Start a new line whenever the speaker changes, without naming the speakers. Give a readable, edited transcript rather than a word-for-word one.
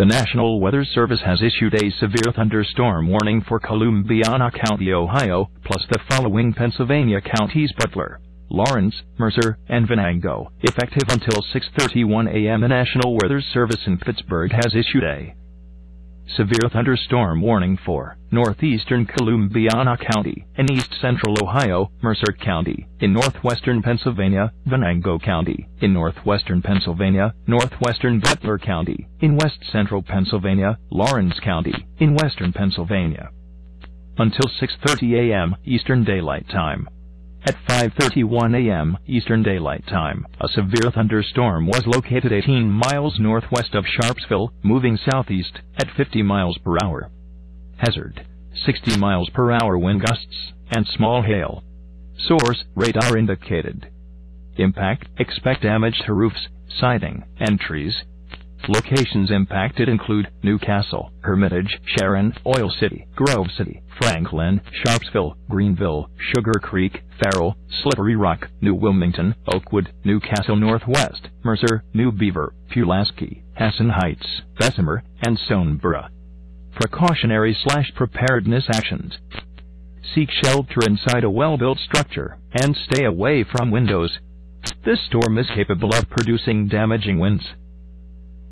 The National Weather Service has issued a severe thunderstorm warning for Columbiana County, Ohio, plus the following Pennsylvania counties: Butler, Lawrence, Mercer, and Venango. Effective until 6:31 a.m. The National Weather Service in Pittsburgh has issued a severe thunderstorm warning for northeastern Columbiana County, in east-central Ohio, Mercer County, in northwestern Pennsylvania, Venango County, in northwestern Pennsylvania, northwestern Butler County, in west-central Pennsylvania, Lawrence County, in western Pennsylvania. Until 6:30 a.m. Eastern Daylight Time. At 5:31 a.m. Eastern Daylight Time, a severe thunderstorm was located 18 miles northwest of Sharpsville, moving southeast at 50 miles per hour. Hazard: 60 miles per hour wind gusts and small hail. Source: radar indicated. Impact: expect damage to roofs, siding, and trees. Locations impacted include Newcastle, Hermitage, Sharon, Oil City, Grove City, Franklin, Sharpsville, Greenville, Sugar Creek, Farrell, Slippery Rock, New Wilmington, Oakwood, Newcastle Northwest, Mercer, New Beaver, Pulaski, Hassan Heights, Bessemer, and Stoneborough. Precautionary/preparedness actions: seek shelter inside a well-built structure, and stay away from windows. This storm is capable of producing damaging winds